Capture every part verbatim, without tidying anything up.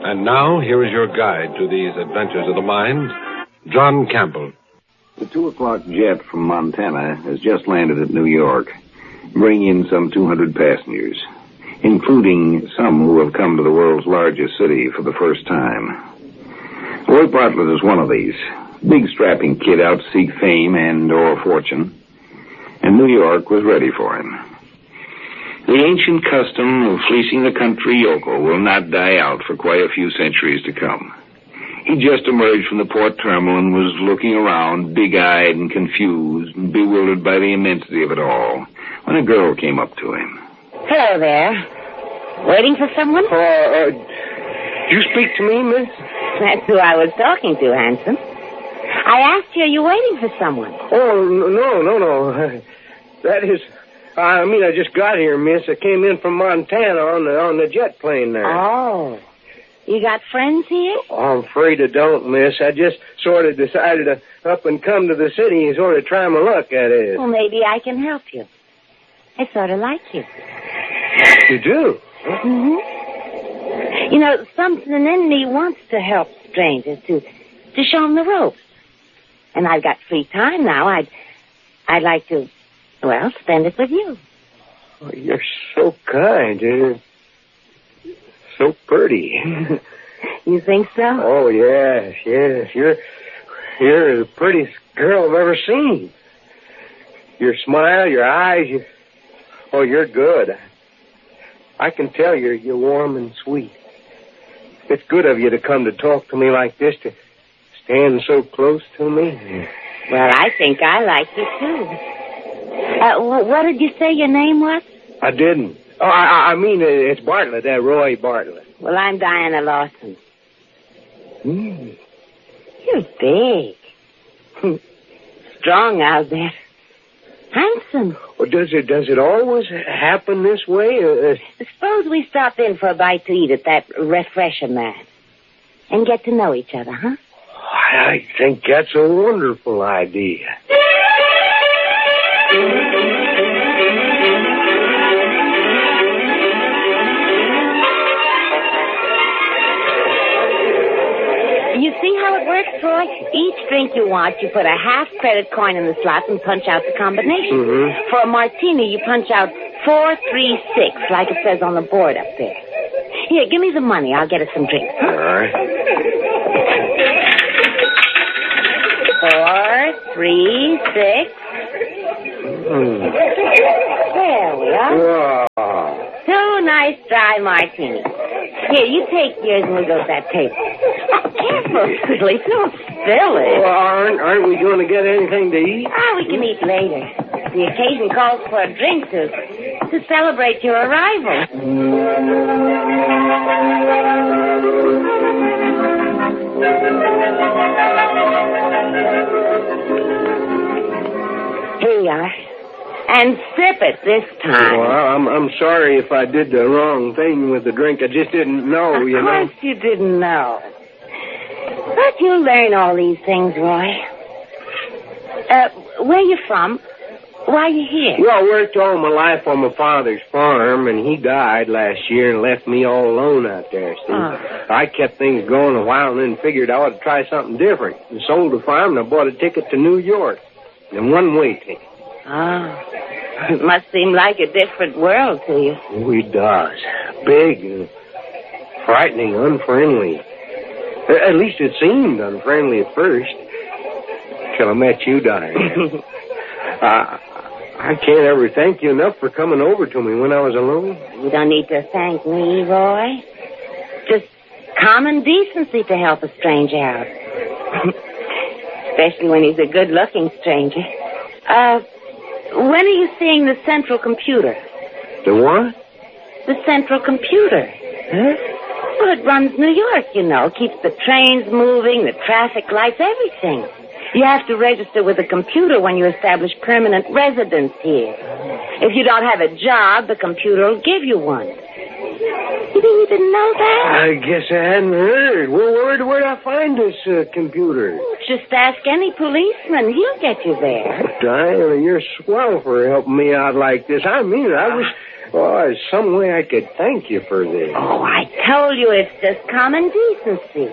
And now, here is your guide to these adventures of the mind, John Campbell. The two o'clock jet from Montana has just landed at New York, bringing in some two hundred passengers, including some who have come to the world's largest city for the first time. Roy Bartlett is one of these. Big strapping kid out to seek fame and or fortune. And New York was ready for him. The ancient custom of fleecing the country yokel will not die out for quite a few centuries to come. He just emerged from the port terminal and was looking around, big-eyed and confused and bewildered by the immensity of it all, when a girl came up to him. Hello there. Waiting for someone? Uh, uh, do you speak to me, miss? That's who I was talking to, handsome. I asked you, are you waiting for someone? Oh, no, no, no. That is... I mean, I just got here, miss. I came in from Montana on the on the jet plane there. Oh. You got friends here? Oh, I'm afraid I don't, miss. I just sort of decided to up and come to the city and sort of try my luck at it. Well, maybe I can help you. I sort of like you. You do? Mm-hmm. You know, something in me wants to help strangers, to to show them the ropes. And I've got free time now. I'd, I'd like to, well, spend it with you. Oh, you're so kind. You're so pretty. You think so? Oh, yes, yes. You're, you're the prettiest girl I've ever seen. Your smile, your eyes, you, oh, you're good. I can tell you're, you're warm and sweet. It's good of you to come to talk to me like this, to stand so close to me. Well, I think I like you, too. Uh, what did you say your name was? I didn't. Oh, I, I mean, it's Bartlett, that Roy Bartlett. Well, I'm Diana Lawson. Mm. You're big. Strong out there. Handsome. Well, does it does it always happen this way? Uh, Suppose we stop in for a bite to eat at that refresher mat and get to know each other, huh? I think that's a wonderful idea. You see how it works, Troy? Each drink you want, you put a half credit coin in the slot and punch out the combination. Mm-hmm. For a martini, you punch out four, three, six, like it says on the board up there. Here, give me the money. I'll get us some drinks. Huh? All right. Four, three, six. Mm. There we are. Wow. Two nice dry martinis. Here, you take yours and we'll go to that table. Oh, careful, silly. Don't spill it. Well, aren't, aren't we going to get anything to eat? Ah, we can eat later. The occasion calls for a drink to, to celebrate your arrival. Here you are. And sip it this time. Well, I'm I'm sorry if I did the wrong thing with the drink. I just didn't know, of you know. Of course you didn't know. But you'll learn all these things, Roy. Uh, where you from? Why are you here? Well, I worked all my life on my father's farm, and he died last year and left me all alone out there, see. Oh. I kept things going a while and then figured I ought to try something different. And sold the farm, and I bought a ticket to New York. A one-way ticket. Oh. It must seem like a different world to you. Oh, it does. Big and frightening, unfriendly. At least it seemed unfriendly at first. Till I met you, Diane. uh, I can't ever thank you enough for coming over to me when I was alone. You don't need to thank me, Roy. Just common decency to help a stranger out. Especially when he's a good-looking stranger. Uh... When are you seeing the central computer? The what? The central computer. Huh? Well, it runs New York, you know. Keeps the trains moving, the traffic lights, everything. You have to register with the computer when you establish permanent residence here. If you don't have a job, the computer will give you one. You mean you didn't know that? I guess I hadn't heard. Well, where, where'd I find this uh, computer? Just ask any policeman. He'll get you there. Diana, you're swell for helping me out like this. I mean it. I wish, Oh, there's some way I could thank you for this. Oh, I told you it's just common decency.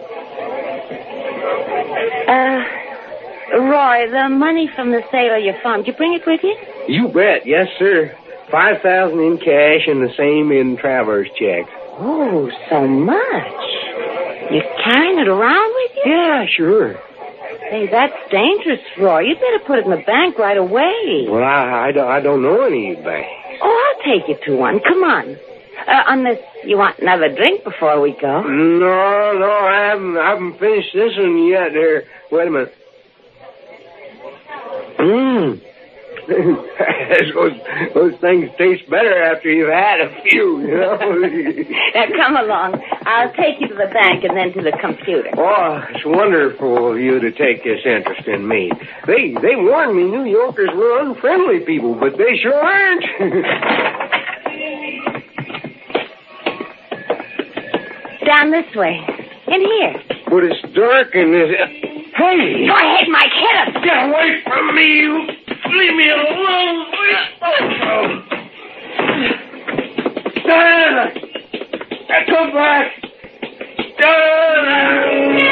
Uh, Roy, the money from the sale of your farm, did you bring it with you? You bet. Yes, sir. Five thousand in cash and the same in traveler's checks. Oh, so much. You're carrying it around with you? Yeah, sure. Hey, that's dangerous, Roy. You'd better put it in the bank right away. Well, I, I, don't, I don't know any banks. Oh, I'll take you to one. Come on. Uh, unless you want another drink before we go. No, no, I haven't, I haven't finished this one yet. Here, wait a minute. Mmm. those, those things taste better after you've had a few, you know. Now, come along. I'll take you to the bank and then to the computer. Oh, it's wonderful of you to take this interest in me. They they warned me New Yorkers were unfriendly people, but they sure aren't. Down this way. In here. But it's dark and there's... Hey! Go ahead, Mike. Hit him. Get away from me, you... Leave me alone. Diana! Come back! Diana!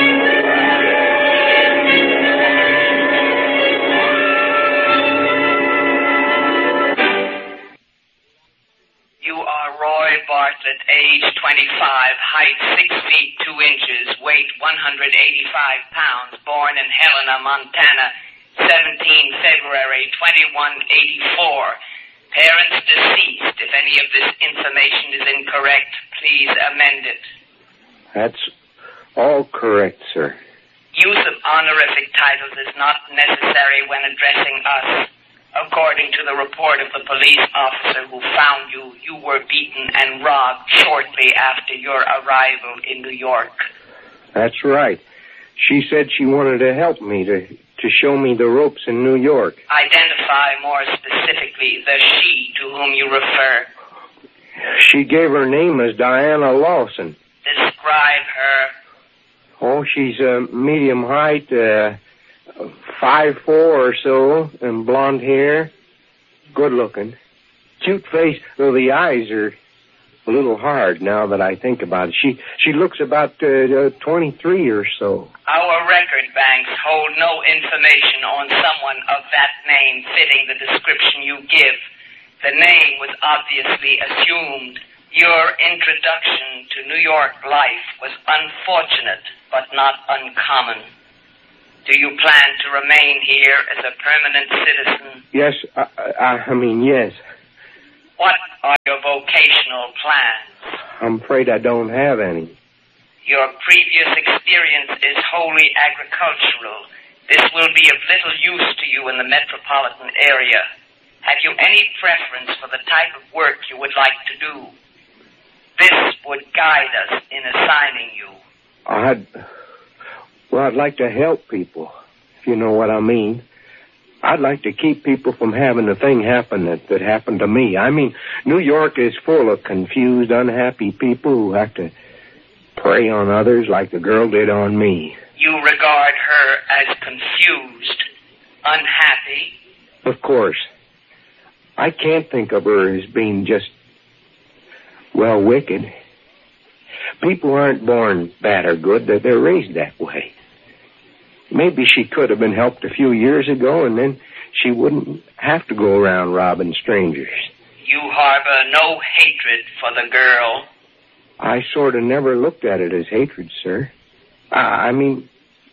You are Roy Bartlett, age twenty-five, height six feet two inches, weight one hundred eighty-five pounds, born in Helena, Montana, seventeenth February twenty-one eighty-four. Parents deceased. If any of this information is incorrect, please amend it. That's all correct, sir. Use of honorific titles is not necessary when addressing us. According to the report of the police officer who found you, you were beaten and robbed shortly after your arrival in New York. That's right. She said she wanted to help me, to, to show me the ropes in New York. Identify more specifically the she to whom you refer. She gave her name as Diana Lawson. Describe her. Oh, she's a medium height, uh, five four or so, and blonde hair, good looking, cute face. Though the eyes are a little hard now that I think about it. She she looks about uh, twenty-three or so. Our record banks hold no information on someone of that name fitting the description you give. The name was obviously assumed. Your introduction to New York life was unfortunate, but not uncommon. Do you plan to remain here as a permanent citizen? Yes, I, I, I mean, yes. What are your vocational plans? I'm afraid I don't have any. Your previous experience is wholly agricultural. This will be of little use to you in the metropolitan area. Have you any preference for the type of work you would like to do? This would guide us in assigning you. I'd... Well, I'd like to help people, if you know what I mean. I'd like to keep people from having the thing happen that, that happened to me. I mean, New York is full of confused, unhappy people who have to prey on others like the girl did on me. You regard her as confused, unhappy? Of course. I can't think of her as being just, well, wicked. People aren't born bad or good. They're, they're raised that way. Maybe she could have been helped a few years ago, and then she wouldn't have to go around robbing strangers. You harbor no hatred for the girl. I sort of never looked at it as hatred, sir. I, I mean,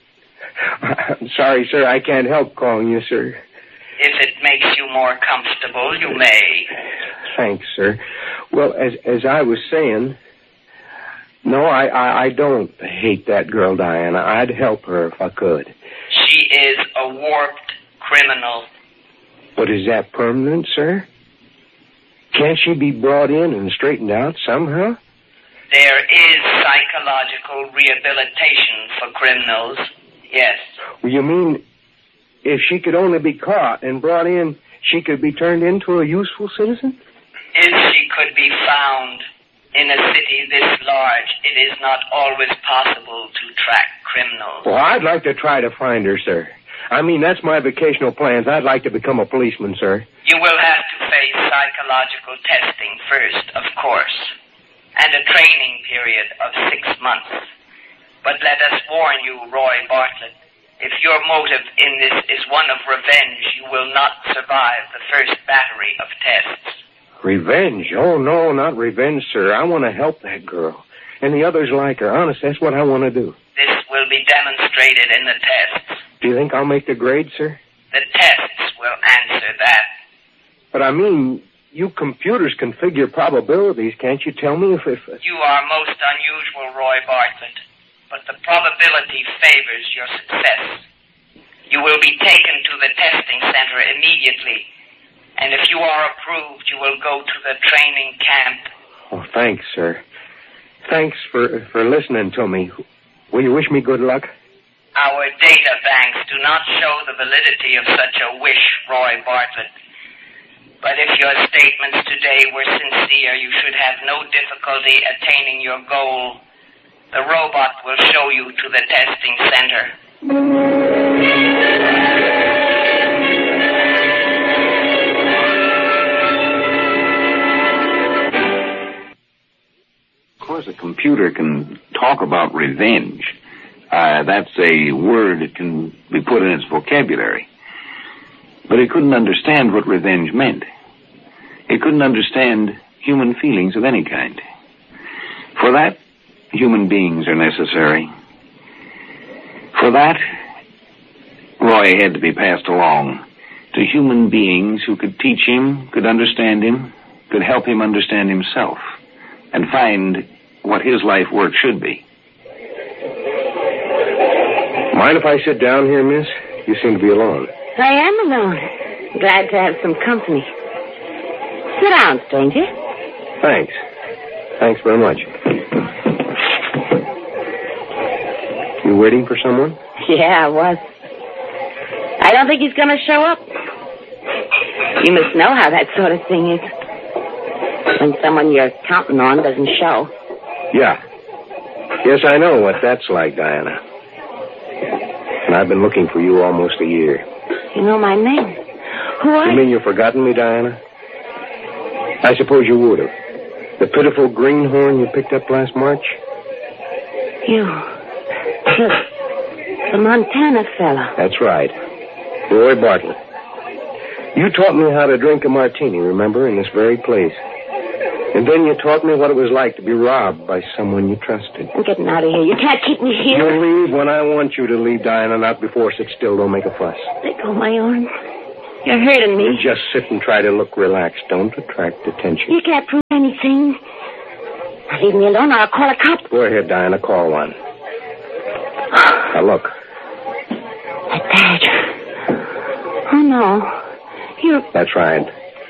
I'm sorry, sir, I can't help calling you sir. If it makes you more comfortable, you may. Thanks, sir. Well, as as I was saying... No, I, I, I don't hate that girl, Diana. I'd help her if I could. She is a warped criminal. But is that permanent, sir? Can't she be brought in and straightened out somehow? There is psychological rehabilitation for criminals, yes. Well, you mean if she could only be caught and brought in, she could be turned into a useful citizen? If she could be found... In a city this large, it is not always possible to track criminals. Well, I'd like to try to find her, sir. I mean, that's my vocational plans. I'd like to become a policeman, sir. You will have to face psychological testing first, of course, and a training period of six months. But let us warn you, Roy Bartlett, if your motive in this is one of revenge, you will not survive the first battery of tests. Revenge? Oh, no, not revenge, sir. I want to help that girl. And the others like her. Honest, that's what I want to do. This will be demonstrated in the tests. Do you think I'll make the grade, sir? The tests will answer that. But I mean, you computers can figure probabilities. Can't you tell me if... if... You are most unusual, Roy Bartlett. But the probability favors your success. You will be taken to the testing center immediately. And if you are approved, you will go to the training camp. Oh, thanks, sir. Thanks for, for listening to me. Will you wish me good luck? Our data banks do not show the validity of such a wish, Roy Bartlett. But if your statements today were sincere, you should have no difficulty attaining your goal. The robot will show you to the testing center. Of course, a computer can talk about revenge. Uh, that's a word that can be put in its vocabulary. But it couldn't understand what revenge meant. It couldn't understand human feelings of any kind. For that, human beings are necessary. For that, Roy had to be passed along to human beings who could teach him, could understand him, could help him understand himself, and find what his life work should be. Mind if I sit down here, miss? You seem to be alone. I am alone. Glad to have some company. Sit down, stranger. Thanks. Thanks very much. You waiting for someone? Yeah, I was. I don't think he's going to show up. You must know how that sort of thing is. When someone you're counting on doesn't show. Yeah. Yes, I know what that's like, Diana. And I've been looking for you almost a year. You know my name. Who are you? You mean you've forgotten me, Diana? I suppose you would have. The pitiful greenhorn you picked up last March? You. The, the Montana fella. That's right. Roy Bartlett. You taught me how to drink a martini, remember, in this very place. And then you taught me what it was like to be robbed by someone you trusted. I'm getting out of here. You can't keep me here. You'll leave when I want you to leave, Diana, not before. Sit still. Don't make a fuss. Let go of my arm. You're hurting me. You just sit and try to look relaxed. Don't attract attention. You can't prove anything. Now leave me alone or I'll call a cop. Go ahead, Diana. Call one. Now, look. That badge. Oh, no. You... That's right.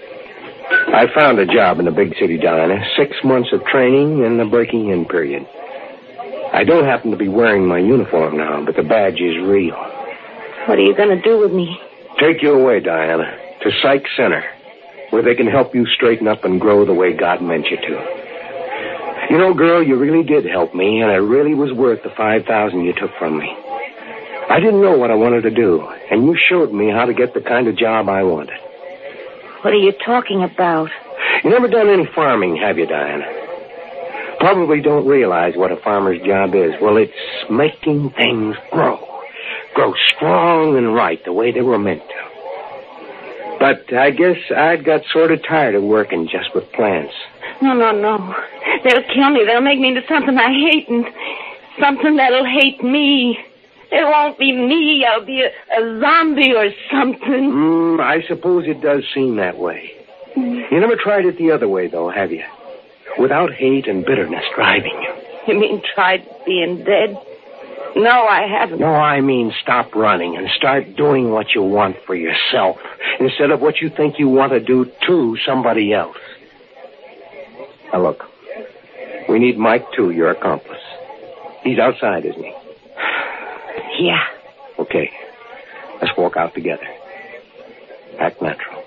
I found a job in the big city, Diana. Six months of training and the breaking-in period. I don't happen to be wearing my uniform now, but the badge is real. What are you going to do with me? Take you away, Diana, to Psych Center, where they can help you straighten up and grow the way God meant you to. You know, girl, you really did help me, and it really was worth the five thousand dollars you took from me. I didn't know what I wanted to do, and you showed me how to get the kind of job I wanted. What are you talking about? You never done any farming, have you, Diana? Probably don't realize what a farmer's job is. Well, it's making things grow. Grow strong and right the way they were meant to. But I guess I'd got sort of tired of working just with plants. No, no, no. They'll kill me. They'll make me into something I hate and something that'll hate me. It won't be me. I'll be a, a zombie or something. Mm, I suppose it does seem that way. Mm. You never tried it the other way, though, have you? Without hate and bitterness driving you. You mean tried being dead? No, I haven't. No, I mean stop running and start doing what you want for yourself instead of what you think you want to do to somebody else. Now, look. We need Mike, too, your accomplice. He's outside, isn't he? Yeah. Okay. Let's walk out together. Act natural.